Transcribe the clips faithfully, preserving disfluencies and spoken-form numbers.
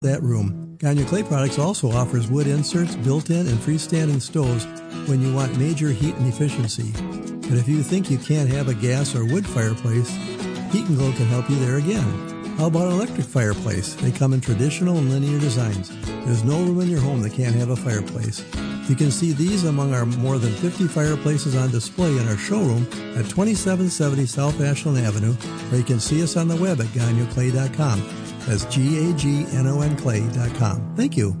that room. Gagne Clay Products also offers wood inserts, built-in and freestanding stoves when you want major heat and efficiency. But if you think you can't have a gas or wood fireplace, Heat and Glow can help you there again. How about an electric fireplace? They come in traditional and linear designs. There's no room in your home that can't have a fireplace. You can see these among our more than fifty fireplaces on display in our showroom at twenty-seven seventy South Ashland Avenue, or you can see us on the web at gagno clay dot com. That's G A G N O N clay dot com. Thank you.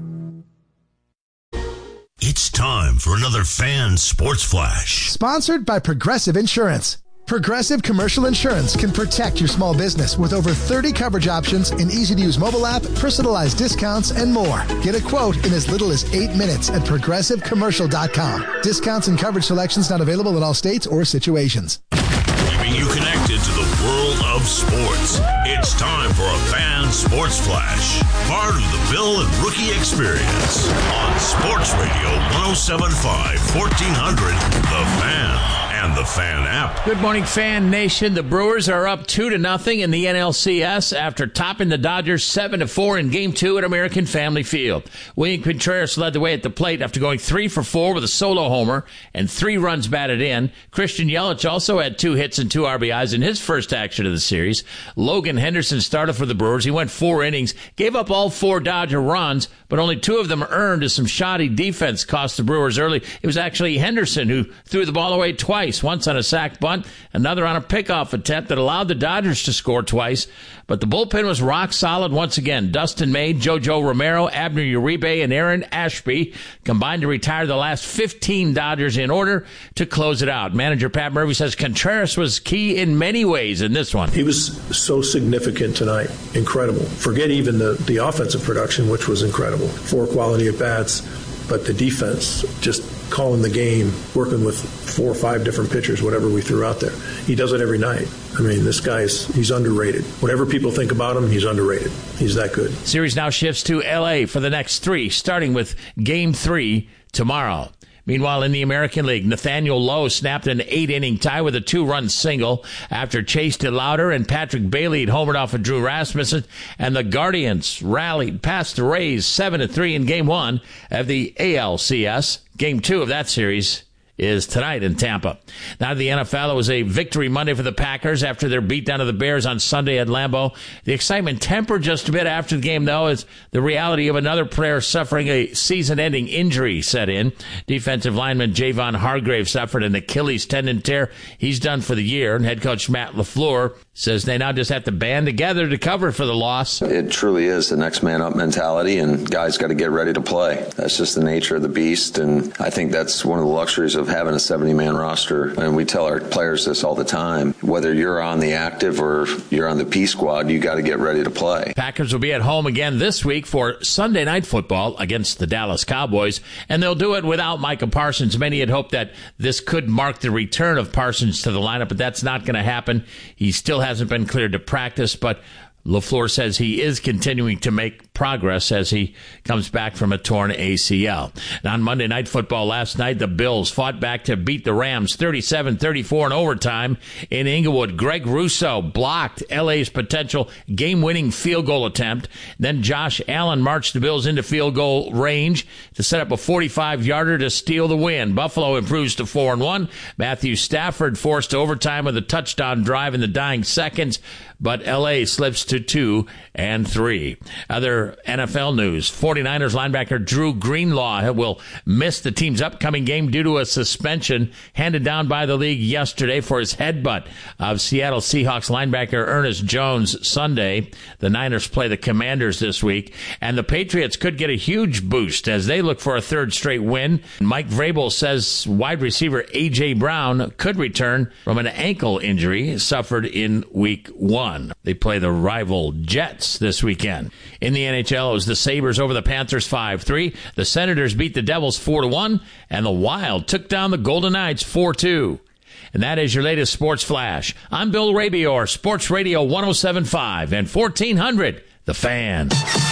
It's time for another Fan Sports Flash. Sponsored by Progressive Insurance. Progressive Commercial Insurance can protect your small business with over thirty coverage options, an easy-to-use mobile app, personalized discounts, and more. Get a quote in as little as eight minutes at progressive commercial dot com. Discounts and coverage selections not available in all states or situations. Keeping you connected to the world of sports. It's time for a Fan Sports Flash, part of the Bill and Rookie Experience on Sports Radio one oh seven point five, fourteen hundred, The Fan. And the Fan app. Good morning, Fan Nation. The Brewers are up two to nothing in the N L C S after topping the Dodgers seven to four in Game Two at American Family Field. William Contreras led the way at the plate after going three for four with a solo homer and three runs batted in. Christian Yelich also had two hits and two R B Is in his first action of the series. Logan Henderson started for the Brewers. He went four innings, gave up all four Dodger runs, but only two of them earned as some shoddy defense cost the Brewers early. It was actually Henderson who threw the ball away twice. Once on a sac bunt, another on a pickoff attempt that allowed the Dodgers to score twice. But the bullpen was rock solid once again. Dustin May, Jojo Romero, Abner Uribe, and Aaron Ashby combined to retire the last fifteen Dodgers in order to close it out. Manager Pat Murphy says Contreras was key in many ways in this one. He was so significant tonight. Incredible. Forget even the, the offensive production, which was incredible. Four quality at-bats, but the defense just calling the game, working with four or five different pitchers, whatever we threw out there. He does it every night. I mean, this guy's, he's underrated. Whatever people think about him, he's underrated. He's that good. Series now shifts to L A for the next three, starting with Game three tomorrow. Meanwhile, in the American League, Nathaniel Lowe snapped an eight-inning tie with a two-run single after Chase DeLauder and Patrick Bailey had homered off of Drew Rasmussen, and the Guardians rallied past the Rays seven to three in Game one of the A L C S. Game two of that series is tonight in Tampa. Now to the N F L, it was a victory Monday for the Packers after their beatdown of the Bears on Sunday at Lambeau. The excitement tempered just a bit after the game, though, as the reality of another player suffering a season-ending injury set in. Defensive lineman Javon Hargrave suffered an Achilles tendon tear. He's done for the year, and head coach Matt LaFleur says they now just have to band together to cover for the loss. It truly is the next man up mentality, and guys got to get ready to play. That's just the nature of the beast, and I think that's one of the luxuries of having a seventy-man roster. And we tell our players this all the time. Whether you're on the active or you're on the P squad, you got to get ready to play. Packers will be at home again this week for Sunday Night Football against the Dallas Cowboys, and they'll do it without Micah Parsons. Many had hoped that this could mark the return of Parsons to the lineup, but that's not going to happen. He still hasn't been cleared to practice, but LaFleur says he is continuing to make progress as he comes back from a torn A C L. And on Monday Night Football last night, the Bills fought back to beat the Rams thirty-seven thirty-four in overtime in Inglewood. Greg Russo blocked L A's potential game-winning field goal attempt. Then Josh Allen marched the Bills into field goal range to set up a forty-five-yarder to steal the win. Buffalo improves to four and one. Matthew Stafford forced to overtime with a touchdown drive in the dying seconds, but L A slips to two and three. Other N F L news, 49ers linebacker Drew Greenlaw will miss the team's upcoming game due to a suspension handed down by the league yesterday for his headbutt of Seattle Seahawks linebacker Ernest Jones Sunday. The Niners play the Commanders this week, and the Patriots could get a huge boost as they look for a third straight win. Mike Vrabel says wide receiver A J. Brown could return from an ankle injury suffered in week one. They play the rival Jets this weekend. In the N H L, it was the Sabres over the Panthers five three. The Senators beat the Devils four to one, and the Wild took down the Golden Knights four two. And that is your latest Sports Flash. I'm Bill Rabior, Sports Radio one oh seven point five and fourteen hundred, The Fan.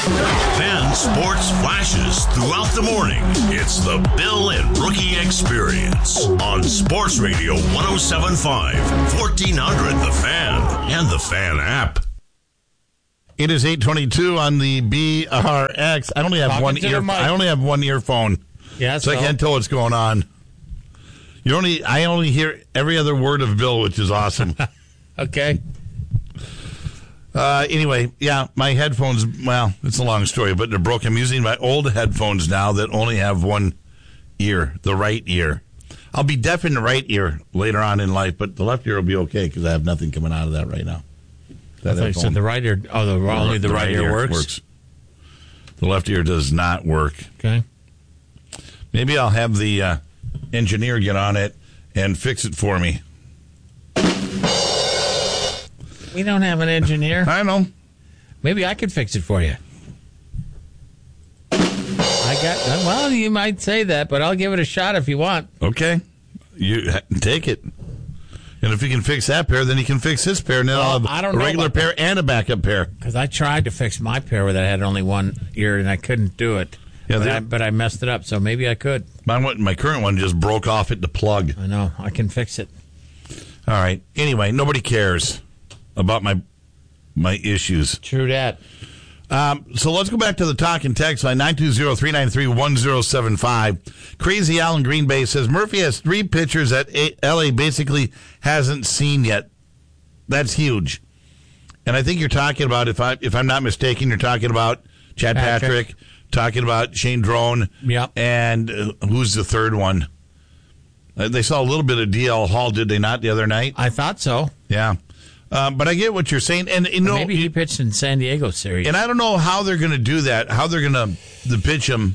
Fan Sports Flashes throughout the morning. It's the Bill and Rookie Experience on Sports Radio one oh seven point five, fourteen hundred, The Fan, and the Fan app. It is eight twenty-two on the B R X. I only have Talking one to the ear. mic. I only have one earphone, Yeah, so I can't tell what's going on. You only. I only hear every other word of Bill, which is awesome. Okay. Uh, anyway, yeah, my headphones. Well, it's a long story, but they're broken. I'm using my old headphones now that only have one ear, the right ear. I'll be deaf in the right ear later on in life, but the left ear will be okay because I have nothing coming out of that right now. That I thought you said the right ear. Oh, the, only the, the right, right ear, ear works? works. The left ear does not work. Okay. Maybe I'll have the uh, engineer get on it and fix it for me. We don't have an engineer. I know. Maybe I could fix it for you. I got. Well, you might say that, but I'll give it a shot if you want. Okay. You ha- take it. And if he can fix that pair, then he can fix his pair, and then Well, I'll have I don't a know regular about pair and a backup pair. Because I tried to fix my pair where I had only one ear, and I couldn't do it. Yeah, but, they- I, but I messed it up, so maybe I could. My one, my current one just broke off at the plug. I know. I can fix it. All right. Anyway, nobody cares about my my issues. True that. Um, so let's go back to the talk and text line, nine two zero, three nine three, one zero seven five. Crazy Al in Green Bay says, Murphy has three pitchers that A- L A basically hasn't seen yet. That's huge. And I think you're talking about, if, I, if I'm not mistaken, you're talking about Chad Patrick, Patrick. talking about Shane Drone, Yep. and uh, who's the third one? Uh, they saw a little bit of D L Hall, did they not, the other night? I thought so. Yeah. Um, but I get what you're saying. And you know, Maybe he pitched in San Diego series. and I don't know how they're going to do that, how they're going to the pitch him,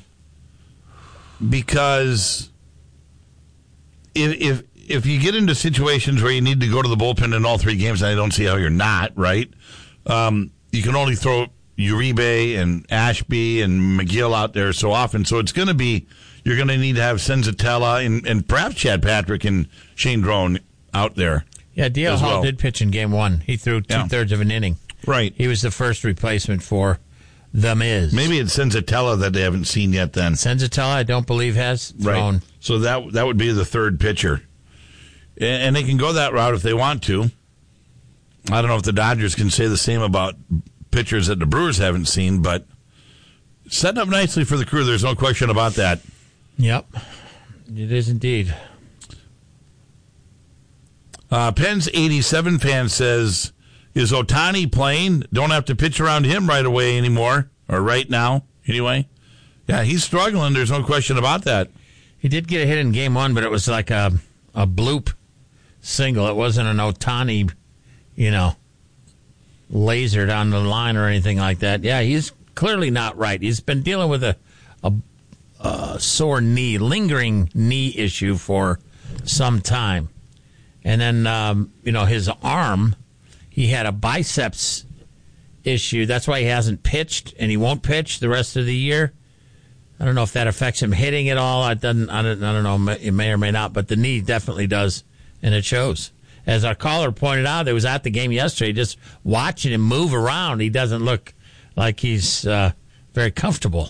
because if, if if you get into situations where you need to go to the bullpen in all three games, and I don't see how you're not, right? Um, you can only throw Uribe and Ashby and McGill out there so often. So it's going to be, you're going to need to have Senzatella and, and perhaps Chad Patrick and Shane Drone out there. yeah, D L as Hall well. did pitch in game one. He threw Yeah. two-thirds of an inning. Right. He was the first replacement for The Miz. Maybe it's Senzatella that they haven't seen yet then. Senzatella, I don't believe, has thrown. Right. So that that would be the third pitcher. And, and they can go that route if they want to. I don't know if the Dodgers can say the same about pitchers that the Brewers haven't seen, but setting up nicely for the Crew. There's no question about that. Yep. It is indeed. Uh, Penn's eighty-seven fan says, is Ohtani playing? Don't have to pitch around him right away anymore, or right now, anyway. Yeah, he's struggling. There's no question about that. He did get a hit in game one, but it was like a a bloop single. It wasn't an Ohtani, you know, lasered on the line or anything like that. Yeah, he's clearly not right. He's been dealing with a, a, a sore knee, lingering knee issue for some time. And then, um, you know, his arm, he had a biceps issue. That's why he hasn't pitched, and he won't pitch the rest of the year. I don't know if that affects him hitting at all. I don't, I don't, I don't know. It may or may not, but the knee definitely does, and it shows. As our caller pointed out, that was at the game yesterday, just watching him move around. He doesn't look like he's uh, very comfortable.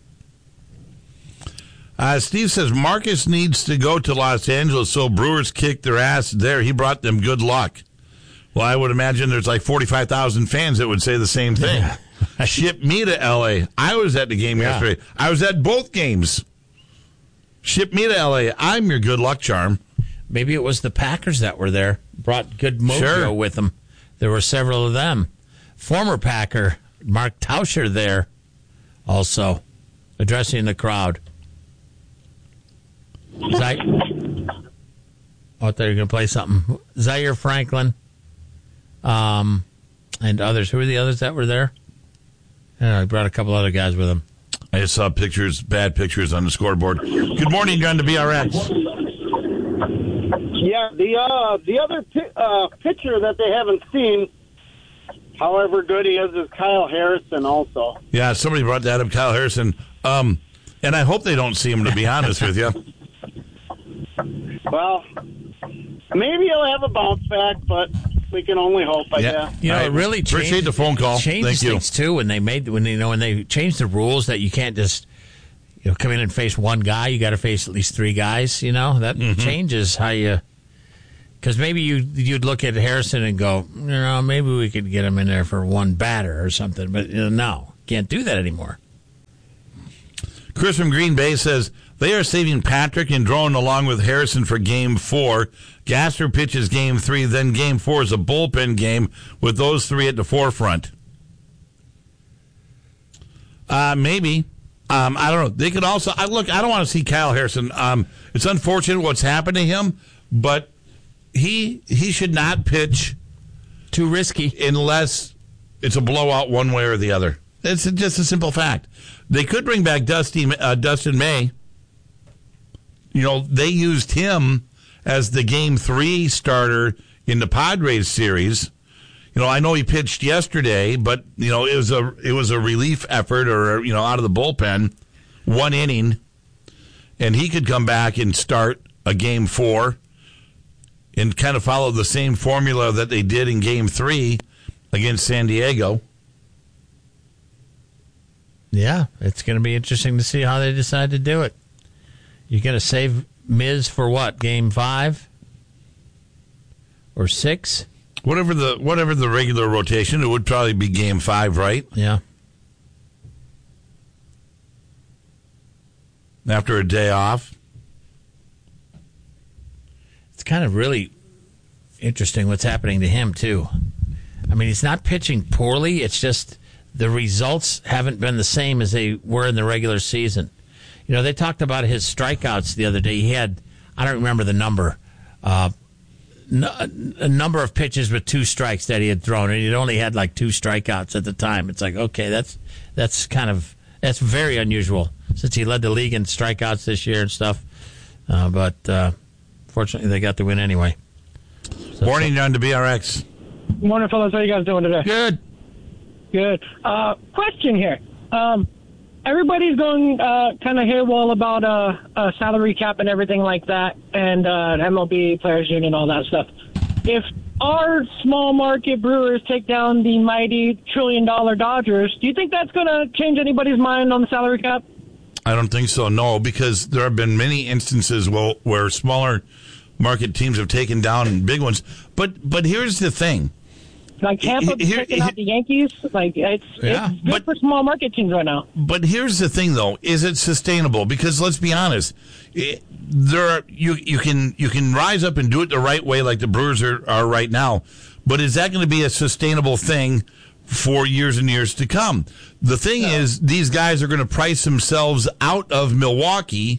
Uh, Steve says Marcus needs to go to Los Angeles so Brewers kick their ass there. He brought them good luck. Well, I would imagine there's like forty-five thousand fans that would say the same thing. Yeah. Ship me to L A. I was at the game yeah. yesterday. I was at both games. Ship me to L A. I'm your good luck charm. Maybe it was the Packers that were there. Brought good mojo sure. with them. There were several of them. Former Packer Mark Tauscher there also addressing the crowd. Zaire, oh, I thought you were going to play something. Zaire Franklin um, and others. Who were the others that were there? I brought a couple other guys with him. I just saw pictures, bad pictures on the scoreboard. Good morning, you're on the B R X. Yeah, the uh, the other pi- uh, pitcher that they haven't seen, however good he is, is Kyle Harrison also. Yeah, somebody brought that up, Kyle Harrison. Um, and I hope they don't see him, to be honest with you. Well, maybe he'll have a bounce back, but we can only hope, I yeah. guess. You know, I it really changed, appreciate the phone call. Changes Thank you. things too when they made when you know when they changed the rules that you can't just you know come in and face one guy. You got to face at least three guys. You know that mm-hmm. changes how you Because maybe you, you'd look at Harrison and go, you know, maybe we could get him in there for one batter or something. But you know, no, can't do that anymore. Chris from Green Bay says they are saving Patrick and Drone along with Harrison for game four. Gasser pitches game three, then game four is a bullpen game with those three at the forefront. Uh, maybe. Um, I don't know. They could also, I look, I don't want to see Kyle Harrison. Um, it's unfortunate what's happened to him, but he he should not pitch too risky unless it's a blowout one way or the other. It's just a simple fact. They could bring back Dusty, uh, Dustin May. You know, they used him as the game three starter in the Padres series. You know, I know he pitched yesterday, but you know it was a it was a relief effort, or you know, out of the bullpen, one inning, and he could come back and start a game four, and kind of follow the same formula that they did in game three against San Diego. Yeah, it's going to be interesting to see how they decide to do it. You're going to save Miz for what? Game five or six? Whatever the whatever the regular rotation, it would probably be game five, right? Yeah. After a day off. It's kind of really interesting what's happening to him, too. I mean, he's not pitching poorly. It's just the results haven't been the same as they were in the regular season. You know, they talked about his strikeouts the other day. He had, I don't remember the number, uh, a number of pitches with two strikes that he had thrown, and he'd only had like two strikeouts at the time. It's like, okay, that's that's kind of that's very unusual since he led the league in strikeouts this year and stuff. Uh, but uh, fortunately, they got the win anyway. So, Morning, on to B R X. Morning, fellas. How you guys doing today? Good. Good. Uh, question here. Um, everybody's going uh, kind of haywall about uh, a salary cap and everything like that, and uh, M L B Players Union and all that stuff. If our small market Brewers take down the mighty trillion dollar Dodgers, do you think that's going to change anybody's mind on the salary cap? I don't think so, no, because there have been many instances where, where smaller market teams have taken down big ones. But but here's the thing. Like Tampa Here- taking out the Yankees, like it's, Yeah, it's good but- for small market teams right now. But here's the thing, though: is it sustainable? Because let's be honest, it, there are, you you can you can rise up and do it the right way, like the Brewers are, are right now. But is that going to be a sustainable thing for years and years to come? The thing No. is, these guys are going to price themselves out of Milwaukee,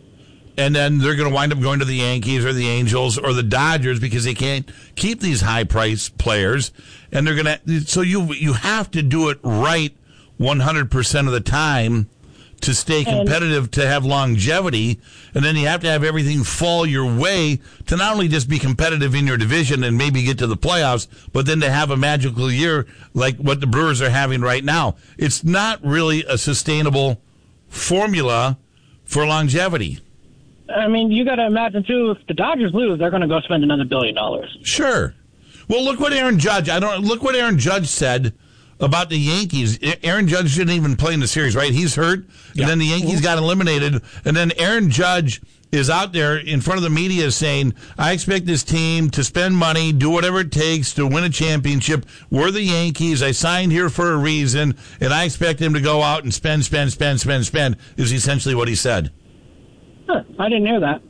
and then they're going to wind up going to the Yankees or the Angels or the Dodgers because they can't keep these high-priced players. And they're going to, so you you have to do it right one hundred percent of the time to stay competitive, to have longevity, and then you have to have everything fall your way to not only just be competitive in your division and maybe get to the playoffs, but then to have a magical year like what the Brewers are having right now. It's not really a sustainable formula for longevity. I mean, you got to imagine, too, if the Dodgers lose, they're going to go spend another billion dollars. Sure. Well, look what Aaron Judge, I don't look what Aaron Judge said about the Yankees. Aaron Judge didn't even play in the series, right? He's hurt, and then the Yankees got eliminated, and then Aaron Judge is out there in front of the media saying, I expect this team to spend money, do whatever it takes to win a championship. We're the Yankees. I signed here for a reason, and I expect them to go out and spend, spend, spend, spend, spend, is essentially what he said. Huh, I didn't hear that.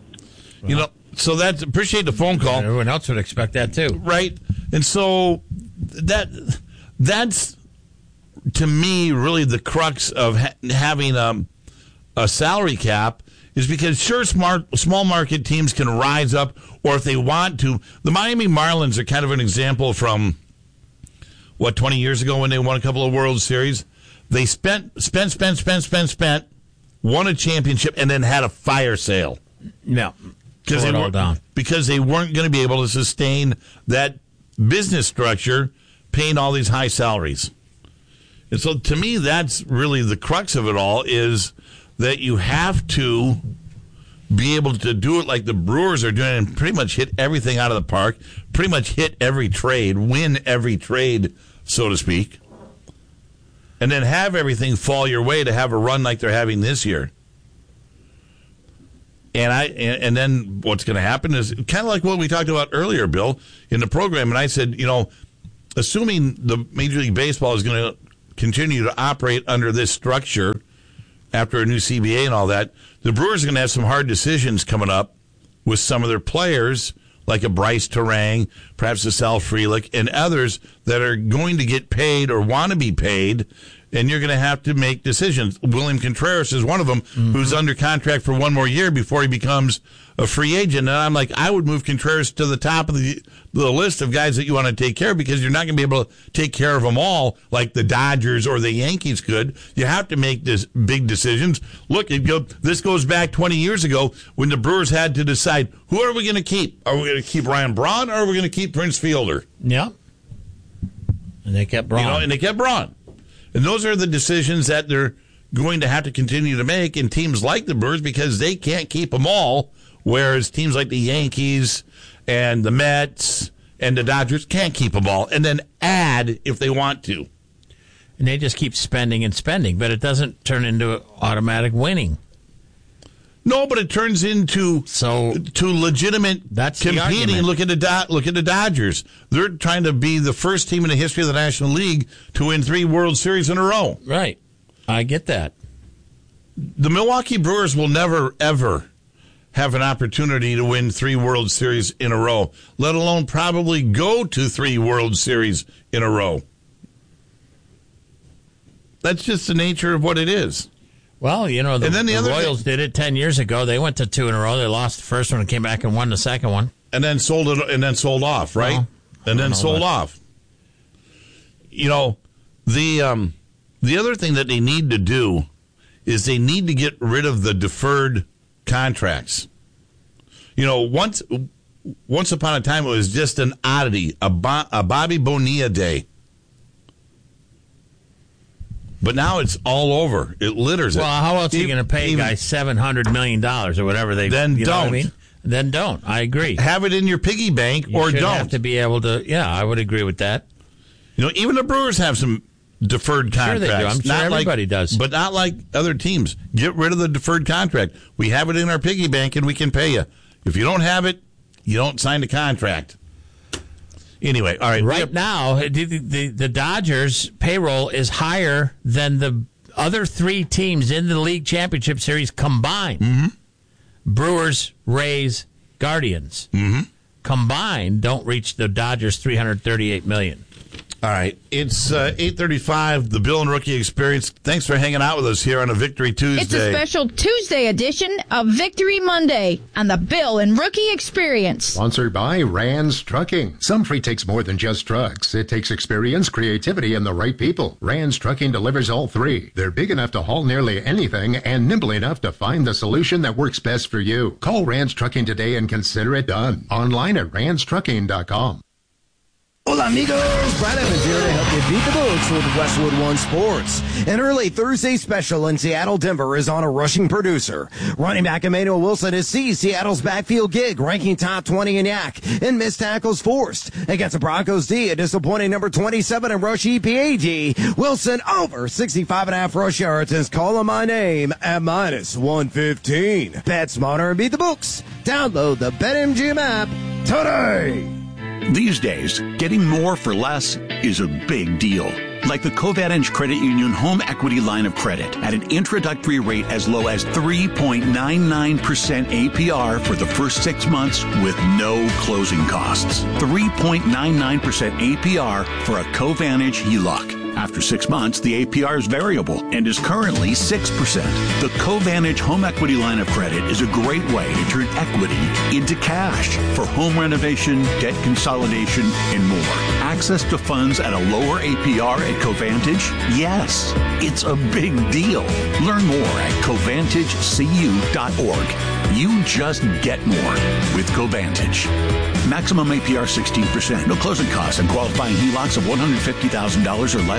You know, so that's, appreciate the phone call. Everyone else would expect that, too. Right. And so that that's, to me, really the crux of ha- having a, a salary cap is because, sure, smart, small market teams can rise up, or if they want to. The Miami Marlins are kind of an example from, what, twenty years ago when they won a couple of World Series? They spent, spent, spent, spent, spent, spent, won a championship, and then had a fire sale. No. Because they, all down. because they weren't going to be able to sustain that business structure paying all these high salaries. And so to me, that's really the crux of it all, is that you have to be able to do it like the Brewers are doing and pretty much hit everything out of the park, pretty much hit every trade, win every trade, so to speak, and then have everything fall your way to have a run like they're having this year. And I and, and then what's going to happen is kind of like what we talked about earlier, Bill, in the program. And I said, you know, assuming the Major League Baseball is going to continue to operate under this structure after a new C B A and all that, the Brewers are going to have some hard decisions coming up with some of their players, like a Bryce Terang, perhaps a Sal Frelick, and others that are going to get paid or want to be paid, and you're going to have to make decisions. William Contreras is one of them, mm-hmm. who's under contract for one more year before he becomes a free agent. And I'm like, I would move Contreras to the top of the, the list of guys that you want to take care of, because you're not going to be able to take care of them all like the Dodgers or the Yankees could. You have to make this big decisions. Look, it go, this goes back twenty years ago when the Brewers had to decide, who are we going to keep? Are we going to keep Ryan Braun, or are we going to keep Prince Fielder? Yeah. And they kept Braun. You know, and they kept Braun. And those are the decisions that they're going to have to continue to make in teams like the Brewers, because they can't keep them all, whereas teams like the Yankees and the Mets and the Dodgers can't keep them all, and then add if they want to. And they just keep spending and spending, but it doesn't turn into automatic winning. No, but it turns into so to legitimate that's competing. Look at the Do- look at the Dodgers. They're trying to be the first team in the history of the National League to win three World Series in a row. Right. I get that. The Milwaukee Brewers will never, ever have an opportunity to win three World Series in a row, let alone probably go to three World Series in a row. That's just the nature of what it is. Well, you know, the, and then the, the other Royals thing, did it ten years ago. They went to two in a row. They lost the first one and came back and won the second one. And then sold it, and then sold off, right? Well, and then sold that. off. You know, the um, the other thing that they need to do is they need to get rid of the deferred contracts. You know, once once upon a time it was just an oddity, a, Bo- a Bobby Bonilla day. But now it's all over. It litters it. Well, how else are you going to pay a guy seven hundred million dollars or whatever they... Then you know don't. What I mean? Then don't. I agree. Have it in your piggy bank you or should don't. have to be able to... Yeah, I would agree with that. You know, even the Brewers have some deferred contracts. Sure they do. I'm sure not everybody like, does. But not like other teams. Get rid of the deferred contract. We have it in our piggy bank and we can pay you. If you don't have it, you don't sign the contract. Anyway, all right. Right have, now, the, the, the Dodgers' payroll is higher than the other three teams in the League Championship Series combined. Mm-hmm. Brewers, Rays, Guardians. Mm-hmm. Combined don't reach the Dodgers' three hundred thirty-eight million dollars. All right. It's uh, eight thirty-five, the Bill and Rookie Experience. Thanks for hanging out with us here on a Victory Tuesday. It's a special Tuesday edition of Victory Monday on the Bill and Rookie Experience. Sponsored by Rands Trucking. Some freight takes more than just trucks. It takes experience, creativity, and the right people. Rands Trucking delivers all three. They're big enough to haul nearly anything and nimble enough to find the solution that works best for you. Call Rands Trucking today and consider it done. Online at rands trucking dot com. Hola amigos, Brad Evans here to help you beat the books with Westwood One Sports. An early Thursday special in Seattle, Denver is on a rushing producer. Running back Emmanuel Wilson has seized Seattle's backfield gig, ranking top twenty in Y A C, and missed tackles forced. Against the Broncos D, a disappointing number twenty-seven in rush E P A D. Wilson over sixty-five and a half rush yards is calling my name at minus one fifteen. Bet smarter and beat the books. Download the BetMGM app today. These days, getting more for less is a big deal. Like the Covantage Credit Union Home Equity Line of Credit at an introductory rate as low as three point nine nine percent A P R for the first six months with no closing costs. three point nine nine percent A P R for a Covantage H E L O C. After six months, the A P R is variable and is currently six percent. The Covantage Home Equity Line of Credit is a great way to turn equity into cash for home renovation, debt consolidation, and more. Access to funds at a lower A P R at Covantage? Yes, it's a big deal. Learn more at covantage c u dot org. You just get more with Covantage. Maximum A P R sixteen percent. No closing costs and qualifying H E L O Cs of one hundred fifty thousand dollars or less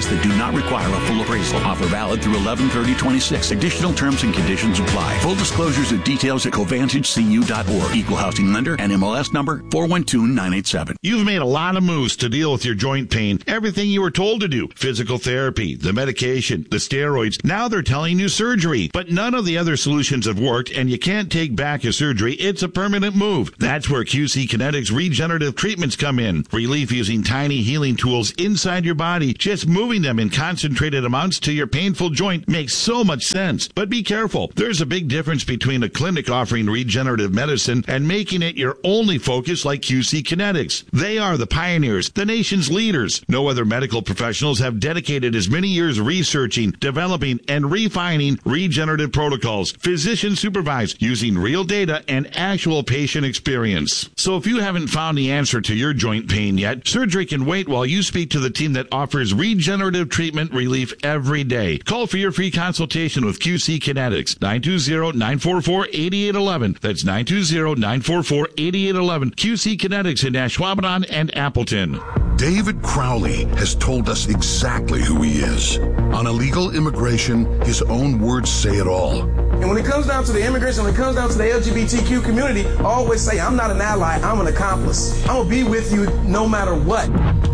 tests that do not require a full appraisal. Offer valid through eleven thirty twenty-six. Additional terms and conditions apply. Full disclosures and details at covantage c u dot org. Equal housing lender and M L S number four one two nine eight seven. You've made a lot of moves to deal with your joint pain. Everything you were told to do. Physical therapy, the medication, the steroids. Now they're telling you surgery. But none of the other solutions have worked, and you can't take back a surgery. It's a permanent move. That's where Q C Kinetics regenerative treatments come in. Relief using tiny healing tools inside your body. Just moving them in concentrated amounts to your painful joint makes so much sense. But be careful. There's a big difference between a clinic offering regenerative medicine and making it your only focus like Q C Kinetics. They are the pioneers, the nation's leaders. No other medical professionals have dedicated as many years researching, developing, and refining regenerative protocols, physician supervised, using real data and actual patient experience. So if you haven't found the answer to your joint pain yet, surgery can wait while you speak to the team that offers regenerative treatment relief every day. Call for your free consultation with Q C Kinetics, nine two zero, nine four four, eight eight one one. That's nine two zero, nine four four, eight eight one one. Q C Kinetics in Ashwaubenon and Appleton. David Crowley has told us exactly who he is. On illegal immigration, his own words say it all. And when it comes down to the immigration, when it comes down to the L G B T Q community, I always say, I'm not an ally, I'm an accomplice. I'm going to be with you no matter what.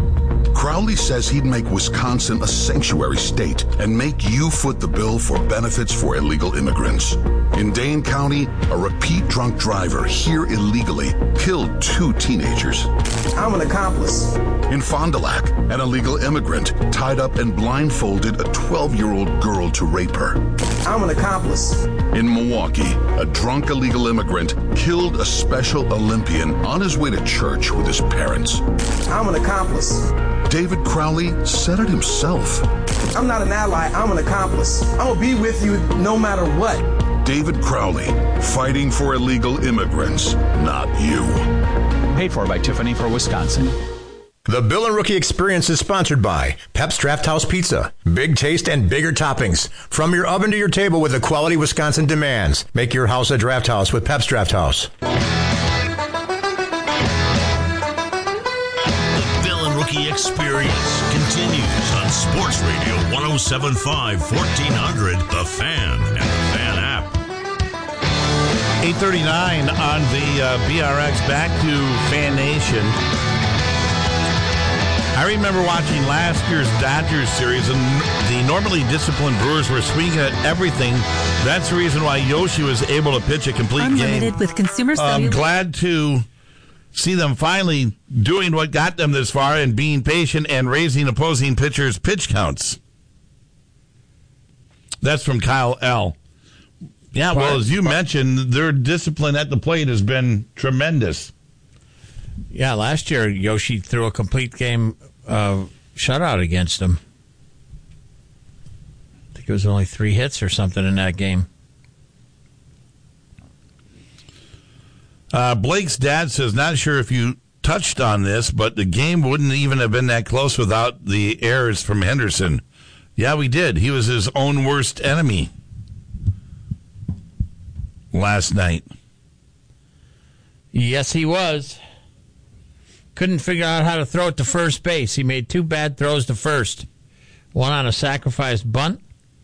Crowley says he'd make Wisconsin a sanctuary state and make you foot the bill for benefits for illegal immigrants. In Dane County, a repeat drunk driver here illegally killed two teenagers. I'm an accomplice. In Fond du Lac, an illegal immigrant tied up and blindfolded a twelve-year-old girl to rape her. I'm an accomplice. In Milwaukee, a drunk illegal immigrant killed a Special Olympian on his way to church with his parents. I'm an accomplice. David Crowley said it himself. I'm not an ally, I'm an accomplice. I'm going to be with you no matter what. David Crowley, fighting for illegal immigrants, not you. Paid for by Tiffany for Wisconsin. The Bill and Rookie Experience is sponsored by Pep's Draft House Pizza. Big taste and bigger toppings. From your oven to your table with the quality Wisconsin demands. Make your house a draft house with Pep's Draft House. Rookie Experience continues on Sports Radio one oh seven point five, fourteen hundred, The Fan and the Fan app. eight thirty-nine on the uh, B R X. Back to Fan Nation. I remember watching last year's Dodgers series, and the normally disciplined Brewers were swinging at everything. That's the reason why Yoshi was able to pitch a complete Unlimited game. Unlimited with consumer I'm cellular. glad to see them finally doing what got them this far and being patient and raising opposing pitchers' pitch counts. That's from Kyle L. Yeah, well, as you mentioned, their discipline at the plate has been tremendous. Yeah, last year Yoshi threw a complete game uh, shutout against them. I think it was only three hits or something in that game. Uh, Blake's dad says, not sure if you touched on this, but the game wouldn't even have been that close without the errors from Henderson. Yeah, we did. He was his own worst enemy last night. Yes, he was. Couldn't figure out how to throw it to first base. He made two bad throws to first. One on a sacrificed bunt.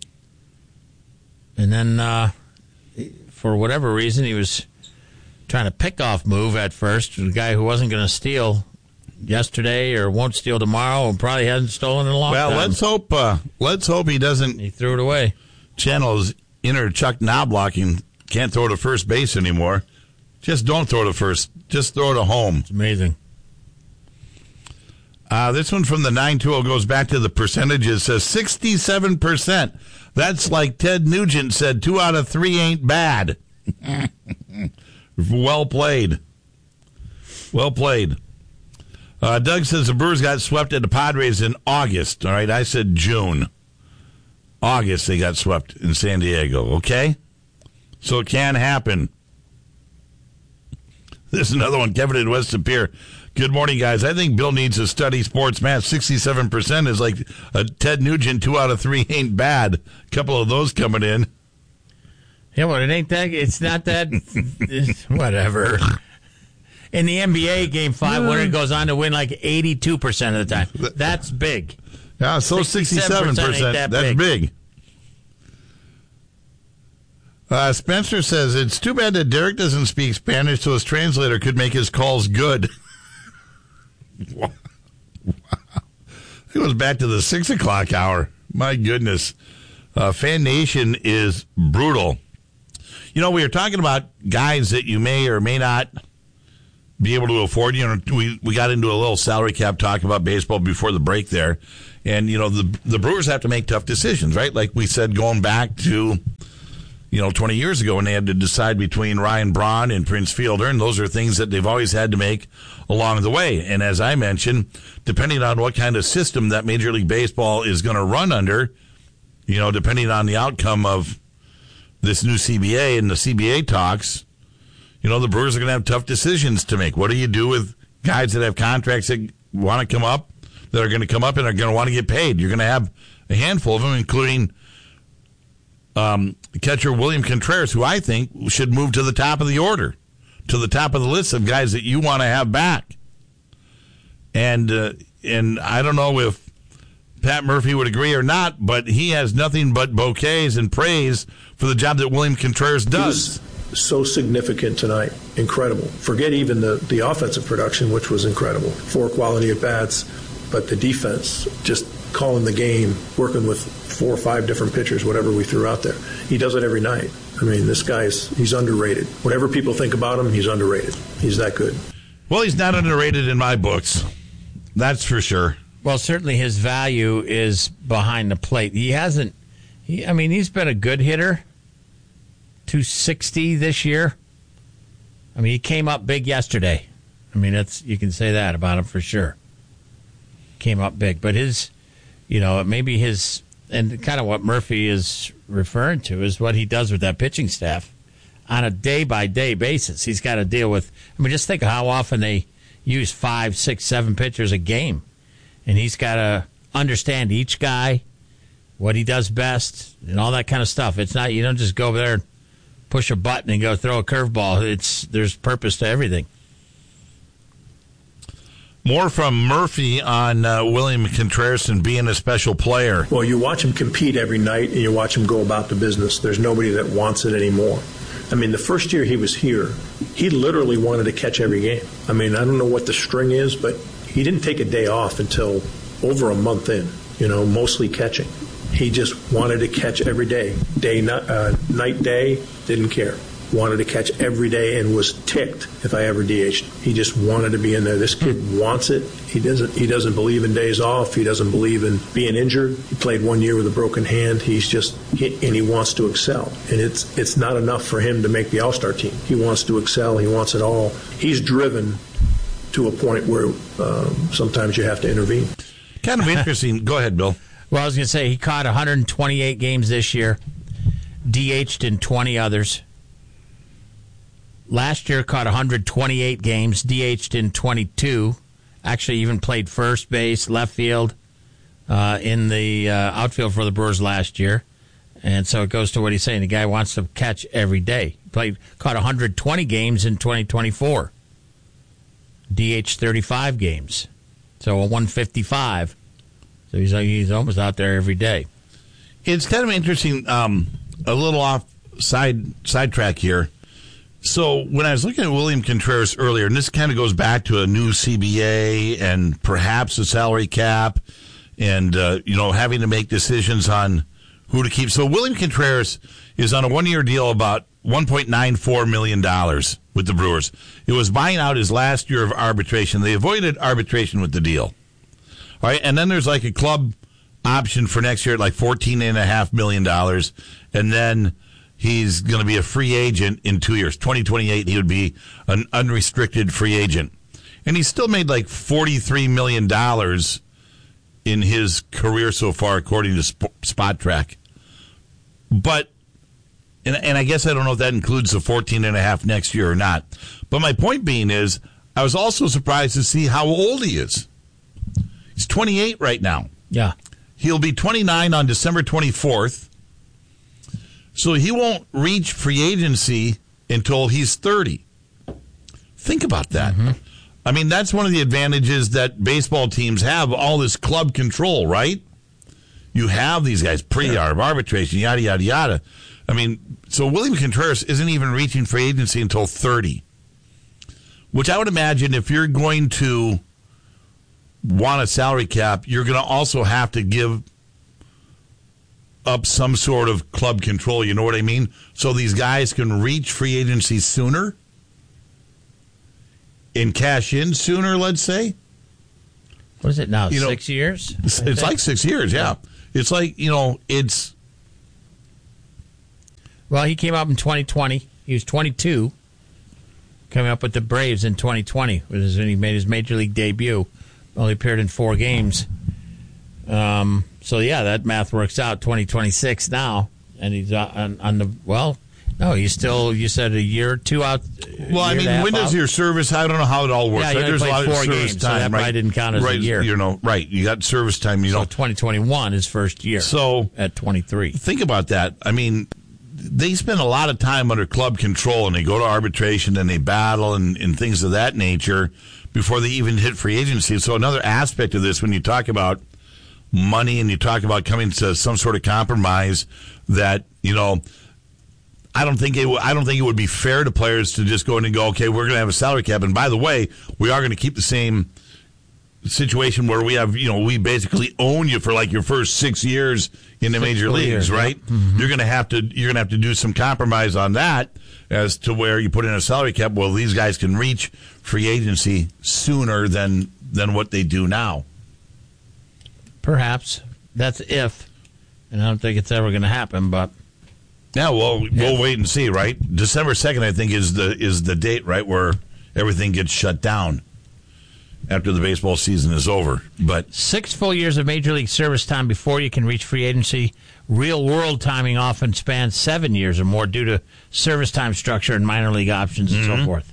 And then, uh, for whatever reason, he was trying to pick off move at first. The guy who wasn't going to steal yesterday or won't steal tomorrow and probably hasn't stolen in a long well, time. Well, let's hope. Uh, let's hope he doesn't. He threw it away. Channel his inner Chuck Knobloch and can't throw to first base anymore. Just don't throw to first. Just throw to home. It's amazing. Uh, this one from the nine two oh goes back to the percentages. Says sixty-seven percent. That's like Ted Nugent said. Two out of three ain't bad. Well played. Well played. Uh, Doug says the Brewers got swept at the Padres in August. All right, I said June. August they got swept in San Diego. Okay? So it can happen. This is another one. Kevin in West Superior. Good morning, guys. I think Bill needs to study sports math. sixty-seven percent is like a Ted Nugent. Two out of three ain't bad. A couple of those coming in. Yeah, well, it ain't that. It's not that. Whatever. In the N B A, Game Five, when it goes on to win like eighty-two percent of the time, that's big. Yeah, so sixty-seven percent. That That's big. big. Uh, Spencer says, it's too bad that Derek doesn't speak Spanish, so his translator could make his calls good. Wow. It goes back to the six o'clock hour. My goodness. Uh, Fan Nation is brutal. You know, we were talking about guys that you may or may not be able to afford. You know, we, we got into a little salary cap talk about baseball before the break there. And, you know, the the Brewers have to make tough decisions, right? Like we said, going back to, you know, twenty years ago when they had to decide between Ryan Braun and Prince Fielder. And those are things that they've always had to make along the way. And as I mentioned, depending on what kind of system that Major League Baseball is going to run under, you know, depending on the outcome of this new C B A and the C B A talks, you know, the Brewers are going to have tough decisions to make. What do you do with guys that have contracts that want to come up, that are going to come up and are going to want to get paid? You're going to have a handful of them, including um, catcher William Contreras, who I think should move to the top of the order, to the top of the list of guys that you want to have back. And uh, and I don't know if Pat Murphy would agree or not, but he has nothing but bouquets and praise for the job that William Contreras does. So significant tonight. Incredible. Forget even the, the offensive production, which was incredible. Four quality at bats, but the defense, just calling the game, working with four or five different pitchers, whatever we threw out there. He does it every night. I mean, this guy's, he's underrated. Whatever people think about him, he's underrated. He's that good. Well, he's not underrated in my books. That's for sure. Well, certainly his value is behind the plate. He hasn't, he, I mean, he's been a good hitter. two sixty this year. I mean, he came up big yesterday. I mean, that's, you can say that about him for sure. Came up big. But his, you know, maybe his, and kind of what Murphy is referring to is what he does with that pitching staff on a day-by-day basis. He's got to deal with, I mean, just think of how often they use five, six, seven pitchers a game. And he's got to understand each guy, what he does best, and all that kind of stuff. It's not, you don't just go over there and push a button and go throw a curveball. It's, there's purpose to everything. More from Murphy on uh, William Contreras and being a special player. Well, you watch him compete every night, and you watch him go about the business. There's nobody that wants it anymore. I mean, the first year he was here, he literally wanted to catch every game. I mean, I don't know what the string is, but he didn't take a day off until over a month in, you know, mostly catching. He just wanted to catch every day. Day, uh, night, day, didn't care. Wanted to catch every day and was ticked if I ever D H'd. He just wanted to be in there. This kid wants it. He doesn't He doesn't believe in days off. He doesn't believe in being injured. He played one year with a broken hand. He's just, he, and he wants to excel. And it's it's not enough for him to make the All-Star team. He wants to excel. He wants it all. He's driven to a point where um, sometimes you have to intervene. Kind of interesting. Go ahead, Bill. Well, I was going to say, he caught one hundred twenty-eight games this year, D H'd in twenty others. Last year, caught one hundred twenty-eight games, D H'd in twenty-two. Actually, even played first base, left field, uh, in the uh, outfield for the Brewers last year. And so it goes to what he's saying. The guy wants to catch every day. Played, caught one hundred twenty games in twenty twenty-four. D H'd thirty-five games. So a one fifty-five. So he's he's almost out there every day. It's kind of interesting, um, a little off side sidetrack here. So when I was looking at William Contreras earlier, and this kind of goes back to a new C B A and perhaps a salary cap and, uh, you know, having to make decisions on who to keep. So William Contreras is on a one-year deal about one point nine four million dollars with the Brewers. It was buying out his last year of arbitration. They avoided arbitration with the deal. All right, and then there's like a club option for next year at like fourteen point five million dollars, and then he's going to be a free agent in two years. twenty twenty-eight, he would be an unrestricted free agent. And he's still made like forty-three million dollars in his career so far, according to Sp- Spot Track. But, and, and I guess I don't know if that includes the fourteen and a half next year or not. But my point being is, I was also surprised to see how old he is. He's twenty-eight right now. Yeah. He'll be twenty-nine on December twenty-fourth. So he won't reach free agency until he's thirty. Think about that. Mm-hmm. I mean, that's one of the advantages that baseball teams have, all this club control, right? you have these guys, pre-arb, arbitration, yada, yada, yada. I mean, so William Contreras isn't even reaching free agency until thirty, which I would imagine if you're going to want a salary cap, you're going to also have to give up some sort of club control, you know what I mean? So these guys can reach free agency sooner and cash in sooner, let's say. What is it now, you six know, years? It's, it's like six years, yeah. yeah. It's like, you know, it's... Well, he came up in twenty twenty. He was twenty-two, coming up with the Braves in twenty twenty, when he made his major league debut. Only appeared in four games. Um... So, yeah, that math works out, twenty twenty-six now. And he's on, on the, well, no, he's still, you said a year or two out. Well, I mean, when does your service, I don't know how it all works. Yeah, you right? There's a lot of four service games, time. so that right? probably didn't count as right, a year. You know, right, you got service time. You so know. twenty twenty-one is first year so at twenty-three. Think about that. I mean, they spend a lot of time under club control, and they go to arbitration, and they battle, and, and things of that nature before they even hit free agency. So another aspect of this, when you talk about money and you talk about coming to some sort of compromise, that, you know, I don't think it w- I don't think it would be fair to players to just go in and go, okay, we're going to have a salary cap, and by the way, we are going to keep the same situation where we have, you know, we basically own you for like your first six years in the six major leagues, years, right? Yeah. Mm-hmm. You're going to have to you're going to have to do some compromise on that as to where you put in a salary cap. Well, these guys can reach free agency sooner than than what they do now. Perhaps. That's if. And I don't think it's ever going to happen, but... Yeah, well, yeah. we'll wait and see, right? December second, I think, is the is the date, right, where everything gets shut down after the baseball season is over. But six full years of Major League service time before you can reach free agency. Real-world timing often spans seven years or more due to service time structure and minor league options and mm-hmm. so forth.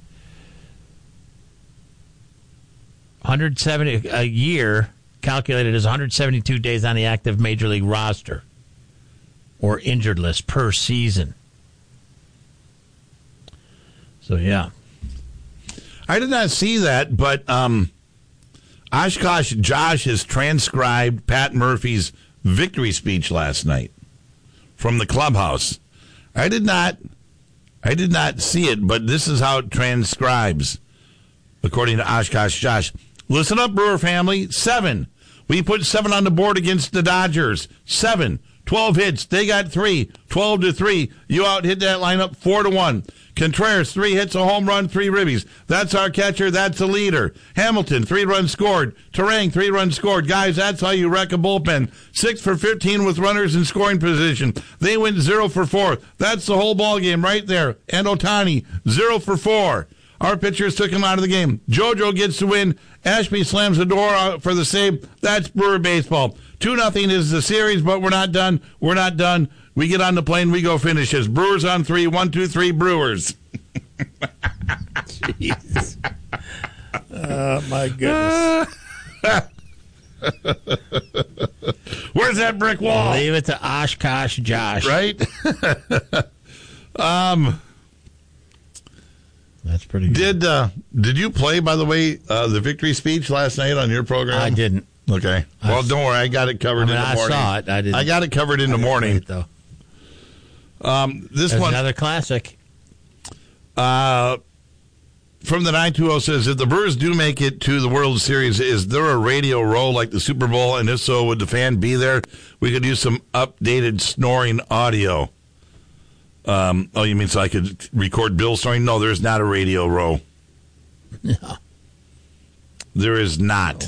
one hundred seventy a year... calculated as one hundred seventy-two days on the active major league roster or injured list per season. So, yeah. I did not see that, but um, Oshkosh Josh has transcribed Pat Murphy's victory speech last night from the clubhouse. I did not I did not see it, but this is how it transcribes, according to Oshkosh Josh. Listen up, Brewer family. Seven. We put seven on the board against the Dodgers. Seven. Twelve hits. They got three. Twelve to three. You out hit that lineup four to one. Contreras, three hits, a home run, three ribbies. That's our catcher. That's the leader. Hamilton, three runs scored. Terang, three runs scored. Guys, that's how you wreck a bullpen. Six for fifteen with runners in scoring position. They went zero for four. That's the whole ball game right there. And Ohtani, zero for four. Our pitchers took him out of the game. JoJo gets the win. Ashby slams the door out for the save. That's Brewer baseball. two nothing is the series, but we're not done. We're not done. We get on the plane. We go finishes. Brewers on three. One, two, three, Brewers. Jeez. Oh, my goodness. Where's that brick wall? Leave it to Oshkosh Josh. Right? um... That's pretty good. Did uh, did you play, by the way, uh, the victory speech last night on your program? I didn't. Okay. Well, I, don't worry. I got it covered I mean, in the I morning. I saw it. I didn't. I got it covered in I the morning. It, though. Um, this There's one, another classic. Uh, from the nine two zero says, if the Brewers do make it to the World Series, is there a radio row like the Super Bowl? And if so, would the fan be there? We could use some updated snoring audio. Um, oh, you mean so I could record Bill snoring? No, there's not a radio row. No. There is not.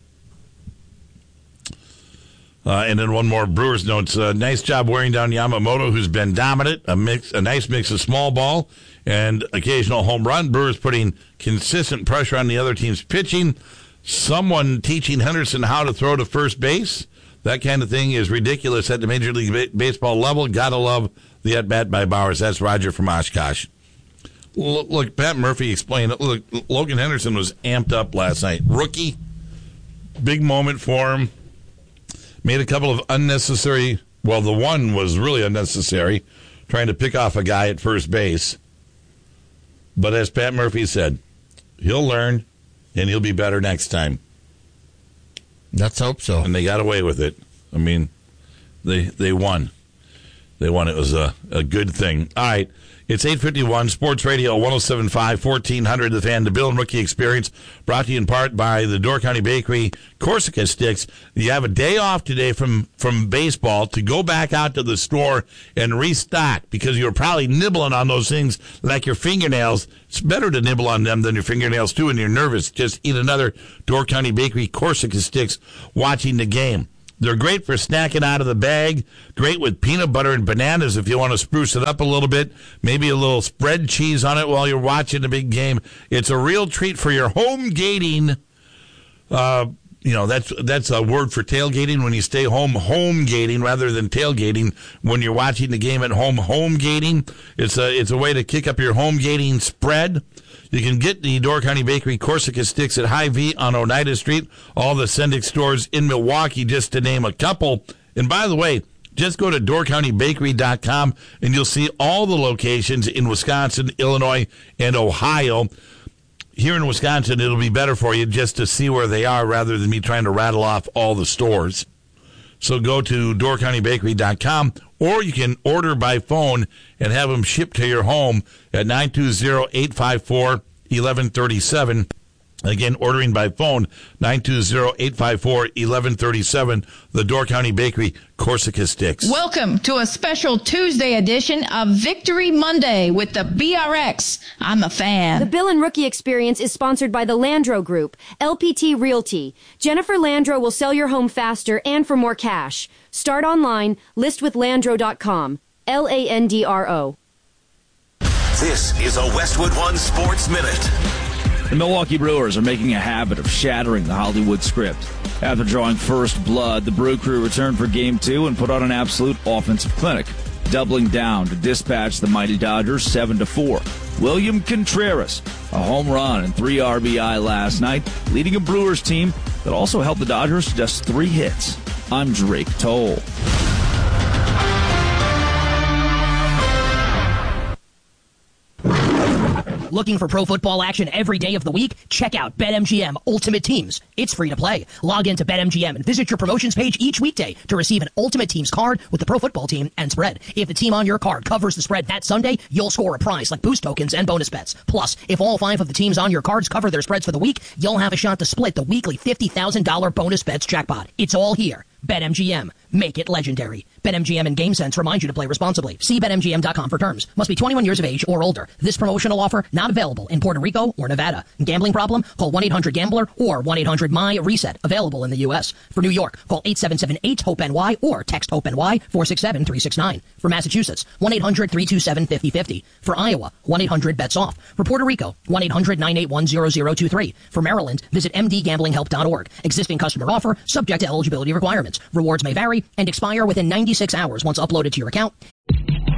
Uh, and then one more Brewers notes. Uh, nice job wearing down Yamamoto, who's been dominant. A mix, a nice mix of small ball and occasional home run. Brewers putting consistent pressure on the other team's pitching. Someone teaching Henderson how to throw to first base. That kind of thing is ridiculous at the Major League ba- Baseball level. Gotta love the at-bat by Bowers. That's Roger from Oshkosh. L- look, Pat Murphy explained it. Look, Logan Henderson was amped up last night. Rookie, big moment for him. Made a couple of unnecessary, well, the one was really unnecessary, trying to pick off a guy at first base. But as Pat Murphy said, he'll learn, and he'll be better next time. Let's hope so. And they got away with it. I mean, They they won. They won. It was a, a good thing. All right. It's eight fifty-one, Sports Radio, one oh seven point five, fourteen hundred, The Fan, the Bill and Rookie Experience, brought to you in part by the Door County Bakery Corsica Sticks. You have a day off today from, from baseball to go back out to the store and restock because you're probably nibbling on those things like your fingernails. It's better to nibble on them than your fingernails, too, and you're nervous. Just eat another Door County Bakery Corsica Sticks watching the game. They're great for snacking out of the bag, great with peanut butter and bananas if you want to spruce it up a little bit, maybe a little spread cheese on it while you're watching the big game. It's a real treat for your home gating. Uh, you know, that's that's a word for tailgating when you stay home, home gating rather than tailgating when you're watching the game at home, home gating. It's a, it's a way to kick up your home gating spread. You can get the Door County Bakery Corsica Sticks at Hy-Vee on Oneida Street, all the Sendix stores in Milwaukee, just to name a couple. And by the way, just go to door county bakery dot com and you'll see all the locations in Wisconsin, Illinois, and Ohio. Here in Wisconsin, it'll be better for you just to see where they are rather than me trying to rattle off all the stores. So go to door county bakery dot com, or you can order by phone and have them shipped to your home at nine two zero, eight five four, one one three seven. Again, ordering by phone, nine two zero, eight five four, one one three seven, the Door County Bakery Corsica Sticks. Welcome to a special Tuesday edition of Victory Monday with the B R X. I'm a fan. The Bill and Rookie Experience is sponsored by the Landro Group, L P T Realty. Jennifer Landro will sell your home faster and for more cash. Start online, list with landro dot com. L A N D R O. This is a Westwood One Sports Minute. The Milwaukee Brewers are making a habit of shattering the Hollywood script. After drawing first blood, the Brew Crew returned for Game two and put on an absolute offensive clinic, doubling down to dispatch the mighty Dodgers seven to four. William Contreras, a home run and three R B I last night, leading a Brewers team that also held the Dodgers to just three hits. I'm Drake Toll. Looking for pro football action every day of the week? Check out BetMGM Ultimate Teams. It's free to play. Log into BetMGM and visit your promotions page each weekday to receive an Ultimate Teams card with the pro football team and spread. If the team on your card covers the spread that Sunday, you'll score a prize like boost tokens and bonus bets. Plus, if all five of the teams on your cards cover their spreads for the week, you'll have a shot to split the weekly fifty thousand dollars bonus bets jackpot. It's all here. BetMGM. Make it legendary. BetMGM and GameSense remind you to play responsibly. See Bet M G M dot com for terms. Must be twenty-one years of age or older. This promotional offer not available in Puerto Rico or Nevada. Gambling problem? Call one eight hundred gambler or one eight hundred my reset. Available in the U S. For New York, call eight seven seven eight hope N Y or text HOPE-NY four six seven three six nine. For Massachusetts, one eight hundred three two seven five zero five zero. For Iowa, one eight hundred bets off. For Puerto Rico, one eight hundred nine eight one zero zero two three. For Maryland, visit m d gambling help dot org. Existing customer offer, subject to eligibility requirements. Rewards may vary and expire within ninety-six hours once uploaded to your account.